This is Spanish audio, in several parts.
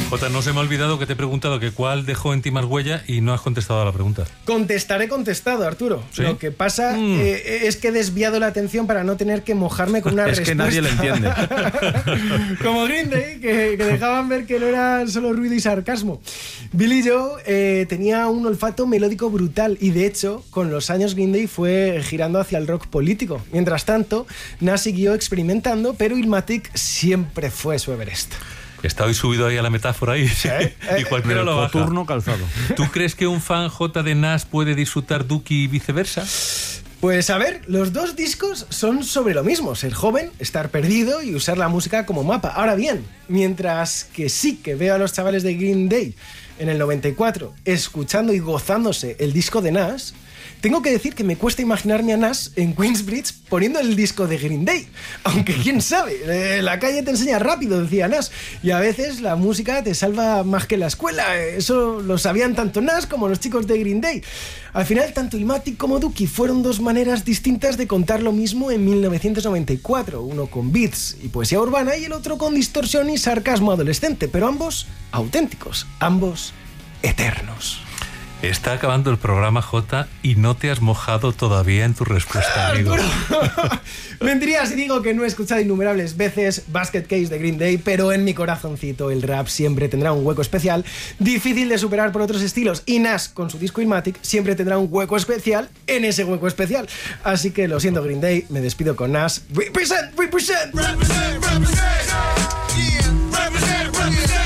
Jota, no se me ha olvidado que te he preguntado que cuál dejó en ti más huella y no has contestado a la pregunta. He contestado, Arturo. ¿Sí? Lo que pasa es que he desviado la atención para no tener que mojarme con una respuesta. Es que nadie le entiende. Como Green Day, que dejaban ver que no era solo ruido y sarcasmo. Billy Joe tenía un olfato melódico brutal y, de hecho, con los años Green Day fue girando hacia el rock político. Mientras tanto, Nas siguió experimentando, pero Illmatic siempre fue su Everest. Está hoy subido ahí a la metáfora ahí. Y cualquiera lo baja. Coturno calzado. ¿Tú crees que un fan J de Nas puede disfrutar Duki y viceversa? Pues a ver, los dos discos son sobre lo mismo: ser joven, estar perdido y usar la música como mapa. Ahora bien, mientras que sí que veo a los chavales de Green Day en el 94 escuchando y gozándose el disco de Nas, tengo que decir que me cuesta imaginarme a Nas en Queensbridge poniendo el disco de Green Day. Aunque quién sabe, la calle te enseña rápido, decía Nas. Y a veces la música te salva más que la escuela. Eso lo sabían tanto Nas como los chicos de Green Day. Al final, tanto Illmatic como Duki fueron dos maneras distintas de contar lo mismo en 1994. Uno con beats y poesía urbana y el otro con distorsión y sarcasmo adolescente. Pero ambos auténticos, ambos eternos. Está acabando el programa, Jota, y no te has mojado todavía en tu respuesta, amigo. Mentiría si digo que no he escuchado innumerables veces Basket Case de Green Day, pero en mi corazoncito el rap siempre tendrá un hueco especial, difícil de superar por otros estilos, y Nas, con su disco Illmatic, siempre tendrá un hueco especial en ese hueco especial. Así que lo siento, Green Day, me despido con Nas. Represent, represent. Represent, represent. Yeah, represent, represent.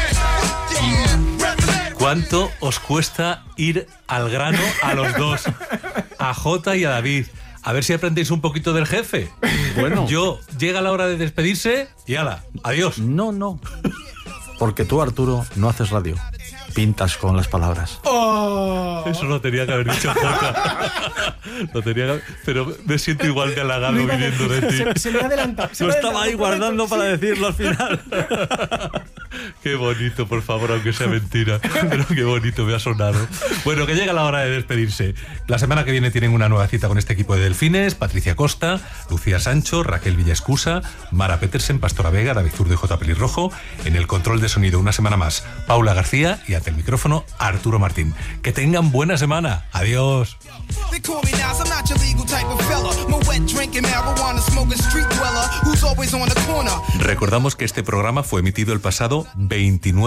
¿Cuánto os cuesta ir al grano a los dos? A Jota y a David. A ver si aprendéis un poquito del jefe. Bueno. Llega la hora de despedirse y hala, adiós. No. Porque tú, Arturo, no haces radio. Pintas con las palabras. ¡Oh! Eso lo tenía que haber dicho Jota. Pero me siento igual de halagado viniendo de ti. Se me ha adelantado. Lo estaba ahí guardando para decirlo al final. Qué bonito, por favor, aunque sea mentira. Pero qué bonito me ha sonado. Bueno, que llega la hora de despedirse. La semana que viene tienen una nueva cita con este equipo de delfines: Patricia Costa, Lucía Sancho, Raquel Villascusa, Mara Petersen, Pastora Vega, David Zurdo y J. Pelirrojo. En el control de sonido, una semana más, Paula García, y ante el micrófono, Arturo Martín. Que tengan buena semana. Adiós. Recordamos que este programa fue emitido el pasado 29